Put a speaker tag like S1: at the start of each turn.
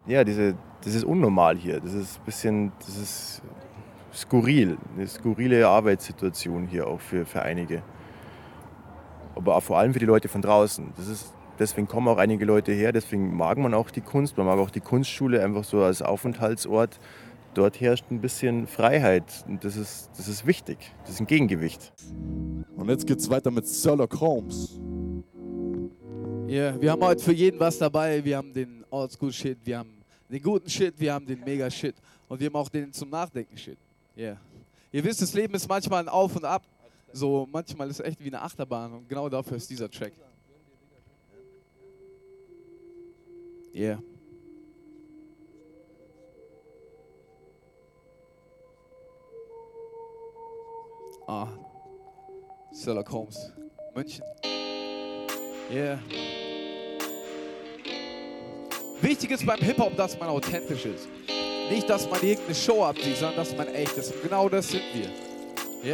S1: ja, das ist unnormal hier. Das ist ein bisschen, das ist skurril. Eine skurrile Arbeitssituation hier auch für einige. Aber auch vor allem für die Leute von draußen. Deswegen kommen auch einige Leute her, deswegen mag man auch die Kunst. Man mag auch die Kunstschule einfach so als Aufenthaltsort. Dort herrscht ein bisschen Freiheit und das ist wichtig. Das ist ein Gegengewicht.
S2: Und jetzt geht's weiter mit Sherlock Holmes.
S3: Yeah, wir haben heute für jeden was dabei. Wir haben den Oldschool-Shit, wir haben den guten Shit, wir haben den Mega-Shit und wir haben auch den zum Nachdenken-Shit. Yeah. Ihr wisst, das Leben ist manchmal ein Auf und Ab. So, manchmal ist es echt wie eine Achterbahn und genau dafür ist dieser Track. Yeah. Sherlock Holmes, München. Yeah. Wichtig ist beim Hip-Hop, dass man authentisch ist. Nicht, dass man irgendeine Show abzieht, sondern dass man echt ist. Und genau das sind wir.